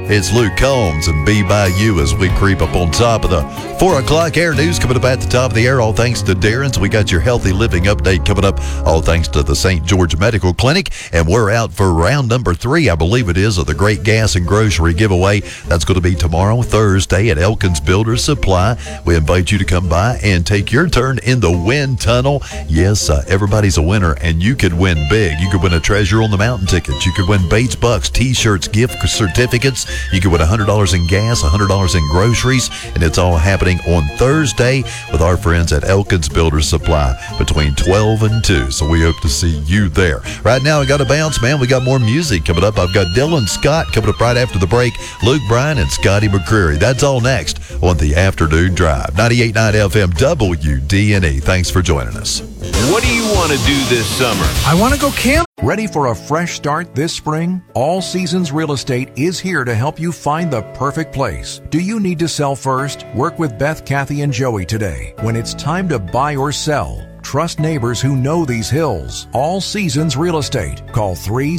It's Luke Combs and Be By You as we creep up on top of the 4 o'clock air news coming up at the top of the air. All thanks to Darren's. We got your healthy living update coming up. All thanks to the St. George Medical Clinic. And we're out for round number 3, I believe it is, of the Great Gas and Grocery Giveaway. That's going to be tomorrow, Thursday, at Elkins Builders Supply. We invite you to come by and take your turn in the wind tunnel. Yes, everybody's a winner, and you could win big. You could win a Treasure on the Mountain ticket. You could win Bates Bucks, T-shirts, gift certificates. You could win $100 in gas, $100 in groceries, and it's all happening on Thursday with our friends at Elkins Builders Supply between 12 and 2. So we hope to see you there. Right now, we got to bounce, man. We got more music coming up. I've got Dylan Scott coming up right after the break, Luke Bryan and Scotty McCreery. That's all next on the Afternoon Drive. 98.9 FM WDNE. Thanks for joining us. What do you want to do this summer? I want to go camp. Ready for a fresh start this spring? All Seasons Real Estate is here to help you find the perfect place. Do you need to sell first? Work with Beth, Kathy, and Joey today. When it's time to buy or sell, trust neighbors who know these hills. All Seasons Real Estate. Call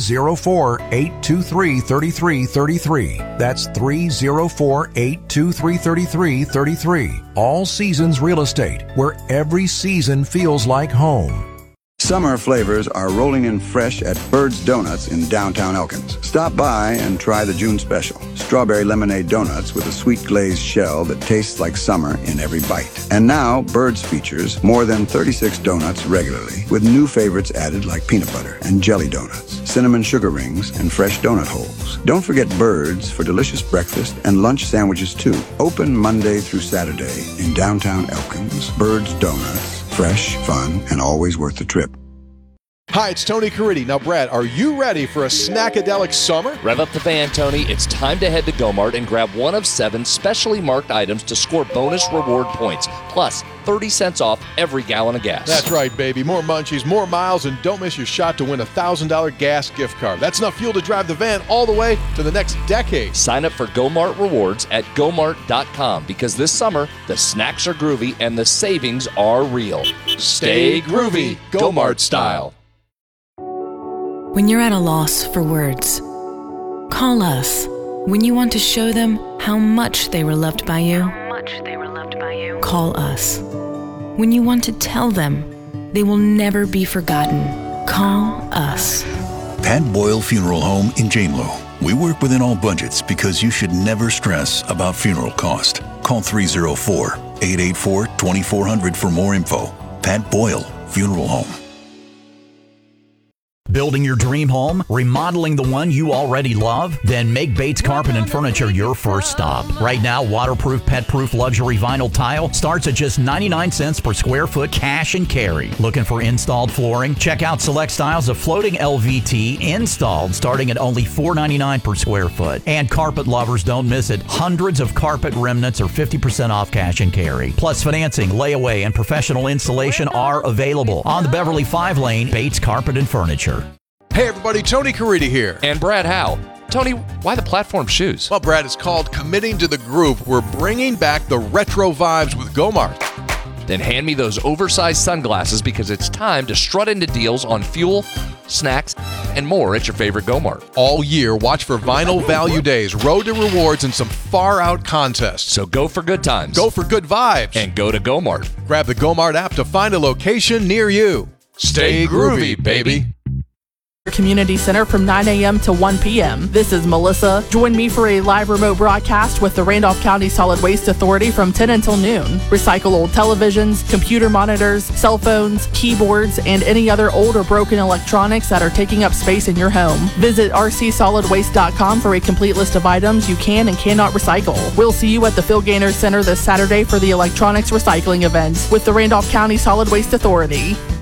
304-823-3333. That's 304-823-3333. All Seasons Real Estate, where every season feels like home. Summer flavors are rolling in fresh at Bird's Donuts in downtown Elkins. Stop by and try the June special. Strawberry lemonade donuts with a sweet glazed shell that tastes like summer in every bite. And now, Bird's features more than 36 donuts regularly, with new favorites added like peanut butter and jelly donuts, cinnamon sugar rings, and fresh donut holes. Don't forget Bird's for delicious breakfast and lunch sandwiches too. Open Monday through Saturday in downtown Elkins. Bird's Donuts. Fresh, fun, and always worth the trip. Hi, it's Tony Caridi. Now, Brad, are you ready for a snackadelic summer? Rev up the van, Tony. It's time to head to Go-Mart and grab one of 7 specially marked items to score bonus reward points, plus 30 cents off every gallon of gas. That's right, baby. More munchies, more miles, and don't miss your shot to win a $1,000 gas gift card. That's enough fuel to drive the van all the way to the next decade. Sign up for Go-Mart Rewards at GoMart.com because this summer, the snacks are groovy and the savings are real. Stay groovy, Go-Mart style. When you're at a loss for words, call us. When you want to show them how much they were loved by you, call us. When you want to tell them they will never be forgotten, call us. Pat Boyle Funeral Home in Janelow. We work within all budgets because you should never stress about funeral cost. Call 304-884-2400 for more info. Pat Boyle Funeral Home. Building your dream home? Remodeling the one you already love? Then make Bates Carpet and Furniture your first stop. Right now, waterproof, pet-proof luxury vinyl tile starts at just 99 cents per square foot cash and carry. Looking for installed flooring? Check out select styles of floating LVT installed starting at only $4.99 per square foot. And carpet lovers, don't miss it. Hundreds of carpet remnants are 50% off cash and carry. Plus financing, layaway, and professional installation are available on the Beverly 5-lane Bates Carpet and Furniture. Hey everybody, Tony Caridi here. And Brad Howe. Tony, why the platform shoes? Well, Brad, it's called Committing to the Groove. We're bringing back the retro vibes with Go-Mart. Then hand me those oversized sunglasses because it's time to strut into deals on fuel, snacks, and more at your favorite Go-Mart. All year, watch for Vinyl Value Days, Road to Rewards, and some far-out contests. So go for good times. Go for good vibes. And go to Go-Mart. Grab the Go-Mart app to find a location near you. Stay groovy, baby. Community Center from 9 a.m. to 1 p.m. This is Melissa. Join me for a live remote broadcast with the Randolph County Solid Waste Authority from 10 until noon. Recycle old televisions, computer monitors, cell phones, keyboards, and any other old or broken electronics that are taking up space in your home. Visit rcsolidwaste.com for a complete list of items you can and cannot recycle. We'll see you at the Phil Gaynor Center this Saturday for the electronics recycling event with the Randolph County Solid Waste Authority.